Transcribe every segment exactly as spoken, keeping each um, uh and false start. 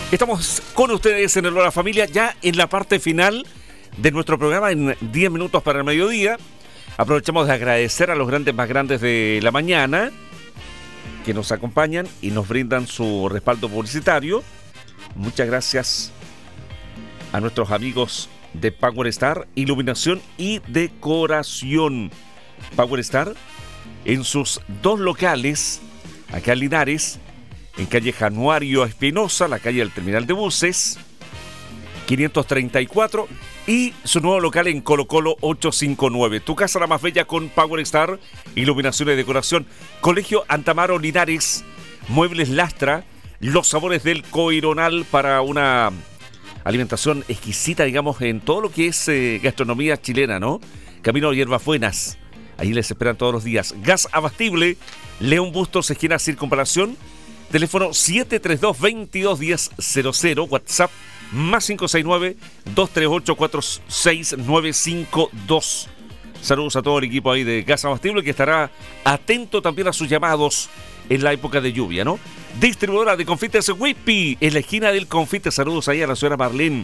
Estamos con ustedes en el Hora Familia, ya en la parte final de nuestro programa, en diez minutos para el mediodía. Aprovechamos de agradecer a los grandes más grandes de la mañana que nos acompañan y nos brindan su respaldo publicitario. Muchas gracias a nuestros amigos de Power Star, iluminación y decoración. Power Star en sus dos locales, acá en Linares, en calle Januario Espinosa, la calle del terminal de buses, quinientos treinta y cuatro, y su nuevo local en Colo Colo ochocientos cincuenta y nueve. Tu casa la más bella con Power Star, iluminación y decoración. Colegio Antamaro Linares, Muebles Lastra, los sabores del Coironal para una alimentación exquisita, digamos, en todo lo que es eh, gastronomía chilena, ¿no? Camino a Hierbas Buenas, ahí les esperan todos los días. Gas abastible, León Bustos, esquina Circunvalación. Teléfono siete tres dos, veintidós diez cero cero, WhatsApp más cinco seis nueve, dos tres ocho, cuatro seis nueve cinco dos. Saludos a todo el equipo ahí de Gas Abastible que estará atento también a sus llamados en la época de lluvia, ¿no? Distribuidora de confites Whippy, en la esquina del confite. Saludos ahí a la señora Marlene,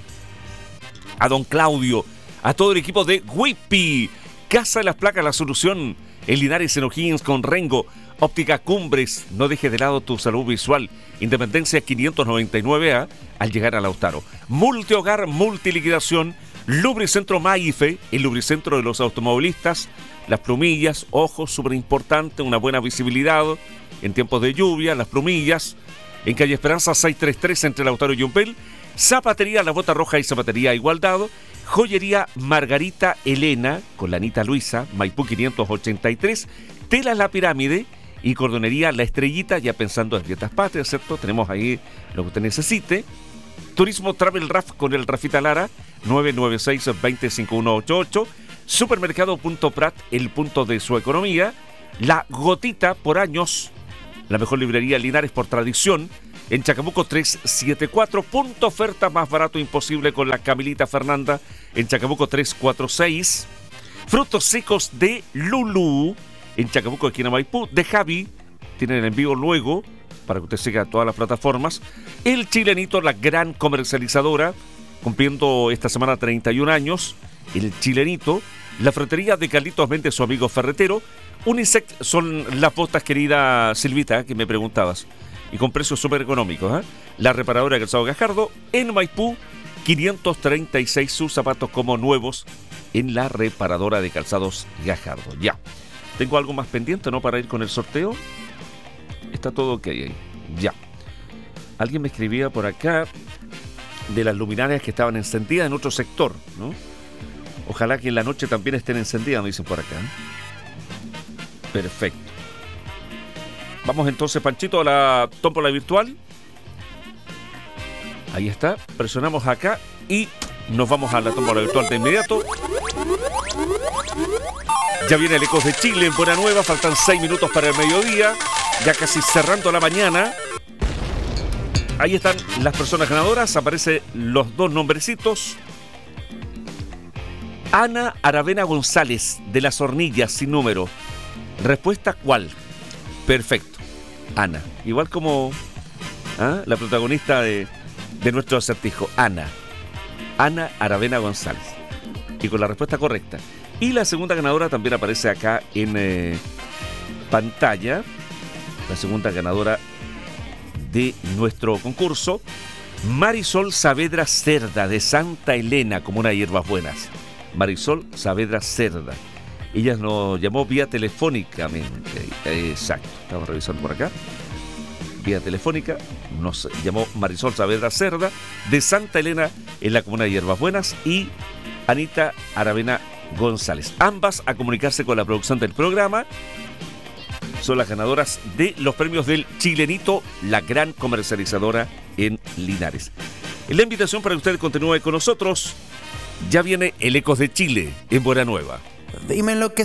a don Claudio, a todo el equipo de Whippy. Casa de las Placas, la solución en Linares, en O'Higgins con Rengo. Óptica Cumbres, no dejes de lado tu salud visual. Independencia quinientos noventa y nueve A al llegar a Lautaro. Multihogar, multiliquidación, Lubricentro Maife, el lubricentro de los automovilistas. Las plumillas, ojo, súper importante, una buena visibilidad en tiempos de lluvia. Las plumillas en calle Esperanza seiscientos treinta y tres entre Lautaro y Yumpel. Zapatería La Bota Roja y Zapatería Igualdad. Joyería Margarita Elena con la Anita Luisa, Maipú quinientos ochenta y tres. Telas La Pirámide y cordonería La Estrellita, ya pensando en dietas patrias, ¿cierto? Tenemos ahí lo que usted necesite. Turismo Travel Raf con el Rafita Lara, nueve nueve seis, dos cero, cinco uno ocho ocho. Supermercado Punto Prat, el punto de su economía. La Gotita, por años, la mejor librería Linares por tradición. En Chacabuco trescientos setenta y cuatro, punto oferta más barato imposible con la Camilita Fernanda. En Chacabuco trescientos cuarenta y seis. Frutos secos de Lulú. En Chacabuco, aquí en Maipú, de Javi, tienen el envío luego, para que usted siga todas las plataformas. El Chilenito, la gran comercializadora, cumpliendo esta semana treinta y un años. El Chilenito, la ferretería de Carlitos Méndez, su amigo ferretero. Unisec son las botas, querida Silvita, que me preguntabas, y con precios súper económicos, ¿eh? La reparadora de calzado Gajardo, en Maipú, quinientos treinta y seis, sus zapatos como nuevos en la reparadora de calzados Gajardo. Ya. Tengo algo más pendiente, ¿no? Para ir con el sorteo. Está todo ok ahí. Ya. Alguien me escribía por acá de las luminarias que estaban encendidas en otro sector, ¿no? Ojalá que en la noche también estén encendidas, me dicen por acá. Perfecto. Vamos entonces, Panchito, a la tómbola virtual. Ahí está. Presionamos acá y nos vamos a la tómbola virtual de inmediato. Ya viene el Ecos de Chile en Buena Nueva, faltan seis minutos para el mediodía, ya casi cerrando la mañana. Ahí están las personas ganadoras, aparecen los dos nombrecitos. Ana Aravena González, de Las Hornillas, sin número. Respuesta, ¿cuál? Perfecto, Ana. Igual como ¿ah? la protagonista de, de nuestro acertijo, Ana. Ana Aravena González. Y con la respuesta correcta. Y la segunda ganadora también aparece acá en eh, pantalla. La segunda ganadora de nuestro concurso, Marisol Saavedra Cerda, de Santa Elena, comuna de Hierbas Buenas. Marisol Saavedra Cerda. Ella nos llamó vía telefónicamente. Exacto, estamos revisando por acá. Vía telefónica nos llamó Marisol Saavedra Cerda, de Santa Elena, en la comuna de Hierbas Buenas, y Anita Aravena González. Ambas a comunicarse con la producción del programa. Son las ganadoras de los premios del Chilenito, la gran comercializadora en Linares. La invitación para que usted continúe con nosotros. Ya viene el Ecos de Chile en Buena Nueva. Dime lo que